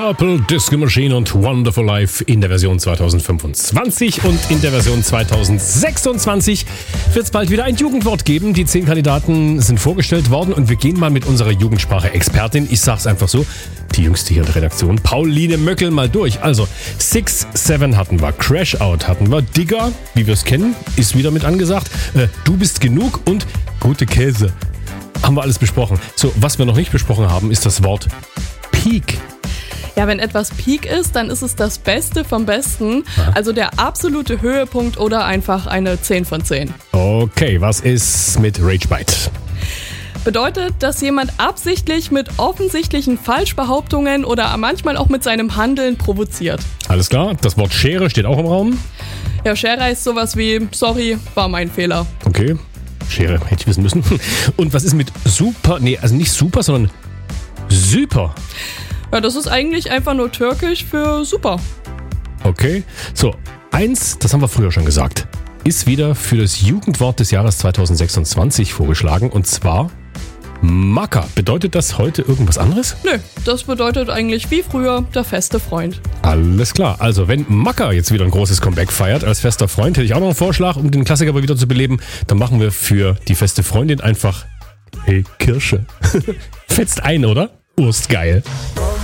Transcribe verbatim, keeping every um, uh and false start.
Purple Disco Machine und Wonderful Life in der Version zweitausendfünfundzwanzig und in der Version zweitausendsechsundzwanzig wird es bald wieder ein Jugendwort geben. Die zehn Kandidaten sind vorgestellt worden und wir gehen mal mit unserer Jugendsprache-Expertin, ich sag's einfach so, die jüngste hier in der Redaktion, Pauline Möckel, mal durch. Also Six, Seven hatten wir, Crash Out hatten wir, Digger, wie wir es kennen, ist wieder mit angesagt, äh, Du bist genug und gute Käse. Haben wir alles besprochen. So, was wir noch nicht besprochen haben, ist das Wort Peak. Ja, wenn etwas Peak ist, dann ist es das Beste vom Besten. Ja. Also der absolute Höhepunkt oder einfach eine zehn von zehn. Okay, was ist mit Ragebite? Bedeutet, dass jemand absichtlich mit offensichtlichen Falschbehauptungen oder manchmal auch mit seinem Handeln provoziert. Alles klar, das Wort Schere steht auch im Raum. Ja, Schere ist sowas wie, sorry, war mein Fehler. Okay, Schere, hätte ich wissen müssen. Und was ist mit super, nee, also nicht super, sondern super? Ja, das ist eigentlich einfach nur türkisch für super. Okay, so, eins, das haben wir früher schon gesagt, ist wieder für das Jugendwort des Jahres zweitausendsechsundzwanzig vorgeschlagen und zwar Macker. Bedeutet das heute irgendwas anderes? Nö, das bedeutet eigentlich wie früher der feste Freund. Alles klar, also wenn Macker jetzt wieder ein großes Comeback feiert als fester Freund, hätte ich auch noch einen Vorschlag, um den Klassiker mal wieder zu beleben, dann machen wir für die feste Freundin einfach Hey Kirsche. Fetzt ein, oder? Urstgeil.